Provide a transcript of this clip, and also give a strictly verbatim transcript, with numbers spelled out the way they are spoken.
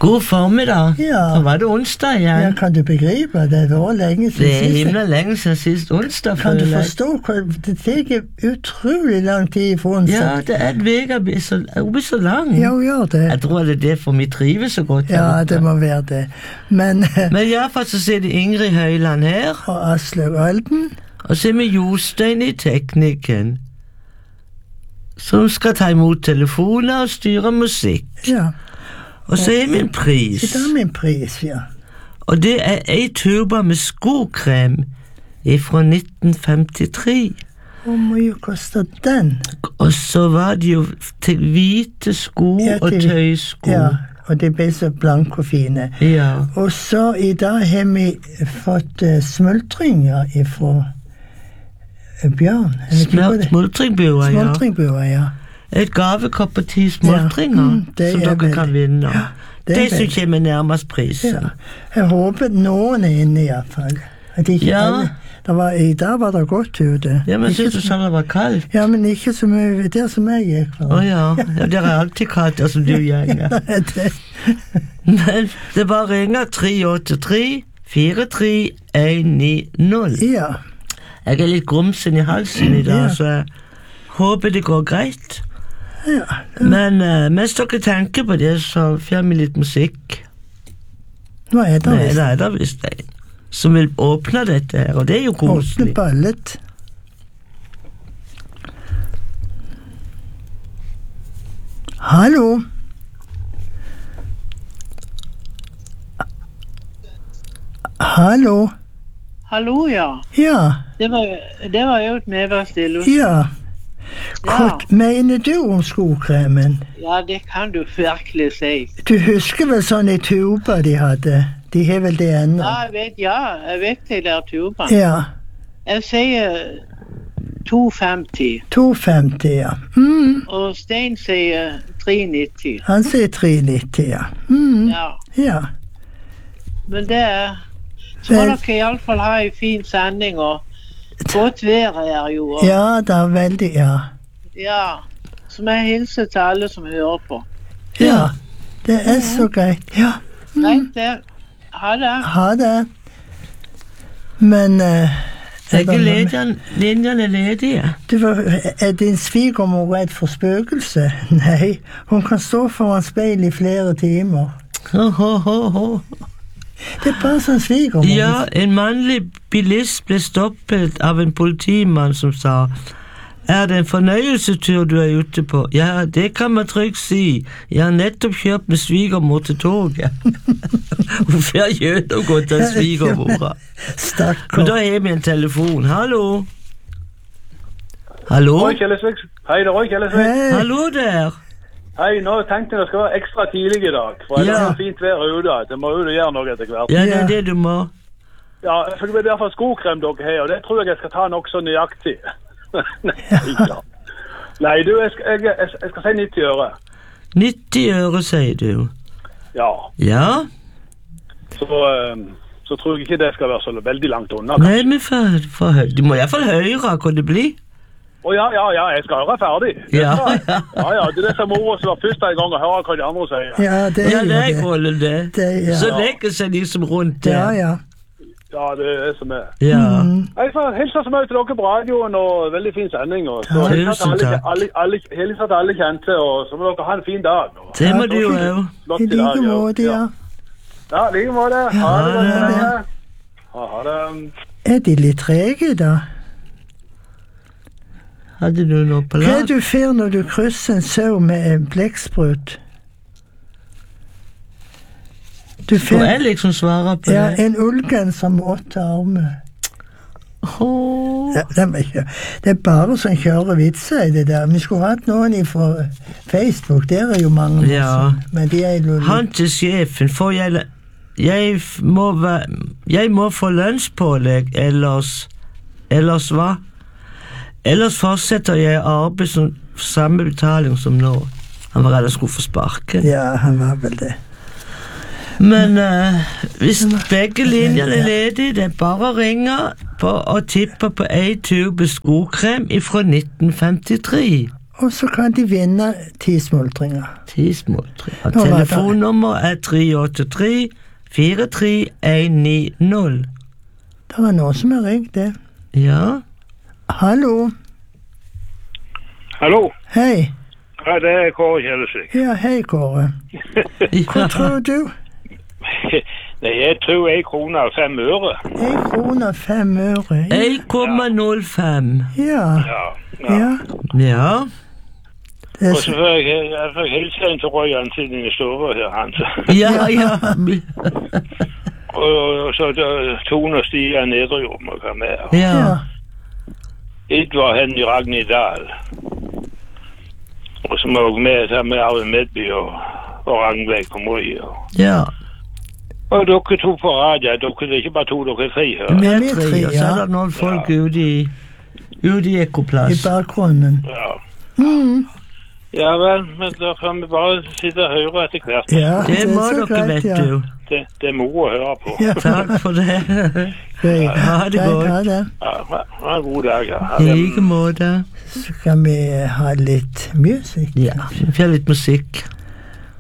God formiddag. Ja. Så var det onsdag igjen. Ja, kan du begripe? Det var lenge siden Det er sist. himla lenge siden sist onsdag. Kan du føler jeg. forstå hva det tar utrolig lang tid for onsdag? Ja, det er et vega blir så, hun blir så lang. Ja, hun gjør det. Jeg tror det er det for vi trives så godt. Ja, her. det må være det. Men, Men i hvert fall så sitter Ingrid Høyland her, og Aslaug Alden, og så er vi Jostein i teknikken, som skal ta imot telefoner og styre musikk. ja, Og så er min pris. det er min pris, ja. Og det er ei tuba med skokrem fra nitten femtitre. Hvor mye koster den? Og så var det jo til hvite sko Ja, og til- tøysko. Ja, og de ble så blanke og fine. Ja. Og så i dag har vi fått uh, smultringer ifra uh, Bjørn. Er det ikke Smør, på det? smultringbuer, ja. Smultringbuer, ja. Et gavekopp og ti smultringer, Ja, mm, det som er dere veldig- kan vinne. Ja, det det er som veldig- kommer nærmest prisen. Ja. Jeg håper noen er inne i hvert fall. At ikke Ja. alle. Det var, I dag var det godt ute. Ja, men Ikke synes du så- sa det var kaldt? Ja, men ikke så mye der som jeg gikk. Å ja. ja, det er alltid kaldt der som du gjenger. det, Men det bare ringer tre åtte tre fire tre en ni null. ja. Jeg er litt grumsen i halsen i dag, Ja. så jeg håper det går greit. ja. Men uh, mens dere tenker på det, så får vi litt musikk. Nå er det Nei, visst. det er det visst en som vil åpne dette her, og det er jo Åpne koselig. ballet. Hallo? Hallo? Hallo, ja. Ja, Det var, det var jo et medvær stille. ja. Hva mener du om skokremen? Ja, det kan du virkelig si. Du husker vel sånne tuber de hadde? De har vel det ennå? Ja, jeg vet, ja, jeg vet de der tubene. Ja. Jeg sier to femti, to femti, ja. Mm. og Stein sier tre nitti. Han sier tre nitti, ja. Mm. Ja, Ja. men det er... Så må Vel- dere i alle fall ha en fin sending, og godt vær her jo. Og, Ja, det er veldig, ja. ja. Så må jeg hilse til alle som hører på. Ja, det er så greit. Ja, Greit, det. Ha det. ha det. Men eh, Begge det var- lederne, linjene er ledige. du, var- er din svigermor redd for spøkelse? Nei, hun kan stå foran speil i flere timer. Ho, ho, ho, ho. Det er bare sånn svigermor. Ja, en mannlig bilist ble stoppet av en politimann som sa: Er det en fornøyelsetur du er ute på? Ja, det kan man trygt si. Jeg har nettopp kjørt med svigermor til toget. Hun får gjennomgått av svigermora. Men Stakkar. da har vi en telefon. Hallo? Hallo? Roy Kjellesvik. Hei, det er Roy Kjellesvik. Hei. Hallo der. Hei, nå tenkte jeg det skal være ekstra tidlig i dag, for det Ja. er fint vær ute. Det må jo gjøre noe etter hvert. Ja, det Ja. er det du må. Ja, for det er derfor skokrem dere har, og det tror jeg jeg skal ta nokså nøyaktig. Nei, ja. Nei, du, jeg skal, jeg, jeg, jeg skal si nitti øre. nitti øre, sier du. Ja, Ja? så, eh, så tror jeg ikke det skal være så veldig langt unna. Nei, men for, for, hø- du må iallfall høre hva det blir. Å ja, ja, ja, jeg skal høre ferdig. Det Ja, skal jeg. ja. Ja, ja, det er det som er moro som var først en gang å høre hva de andre sier. Ja, det Ja, er det er jo det. Kollen, det. Det, ja. Så legger seg de som rundt der. Ja, ja. Ja, det er det som er. Ja. Mm. Jeg får hilse så mye til dere på radioen, og veldig fin sending. Og så Ja, hilser til tusen alle, takk. alle, alle, hilser til alle kjente, og så må dere ha en fin dag. Og Det må du jo Ja, òg. flott I i dag, like måte, ja. Ja, i like måte. Ha det. ha godt. det. Ha ha det. Er de litt trege, da? Hadde du noe på Hva er lag? du får når du krysser en sau med en blekksprut? Du Skal får jeg liksom svare på ja, det? en ullgen som med åtte armer. Åh. Ja, det, er ikke- det er bare sånn kjøre vitser i det der. Vi skulle hatt noen fra Facebook, der er jo mange. Ja. morsomme, Men de er jo Han til sjefen, får jeg Jeg f- må være Jeg må få lønnspålegg, ellers Ellers hva? Ellers fortsetter jeg arbeid som samme betaling som nå. Han var redd han skulle få sparken. Ja, han var vel det. Men eh, hvis begge linjene er ledige, det er bare å ringe på og tippe på ei tube skokrem fra nitten femtitre. Og så kan de vinne ti smultringer. Ti smultringer. Nå var det- Telefonnummer er tre åtte tre fire tre en ni null. Det var noen som har ringt det. Ja. Hallo. Hallo? Hei. Ja, det er Kåre Kjellesvik. Ja, hei, Kåre. Hva ja. tror du? Nei, jeg tror en krone og fem øre. En krone og fem øre. Ja. en komma null fem. Ja. Ja, ja. Ja. Ja. Det er Og så så, får jeg, jeg får hilse en til Røyan siden i stova her, Hans. Ja, ja. Og, og så der, Tone og Stian Nedregjord må komme med. Ja. ja. Edvard Henny Ragnhild Dahl. Og så må jeg med ta med Arve Medby og, og Ragnveig på Moi. Og, Ja. og dere to på radio, dere det er ikke bare to, dere er tre her. Vi er vi er tre, tre, og så er ja. det noen folk ute i ute i I Ekoplass. bakgrunnen. Ja. Mm. Ja vel, men da kan vi bare sitte og høre etter hvert. Ja, Det er må så dere, greit, vet ja. du. Det, det er moro å høre på. Ja. Takk for det. Greit. Ha det Greit, godt. ha det. Ja, ha en god dag. Ja. Ha I det. like måte. Så kan vi ha litt musikk. Ja, vi får litt musikk.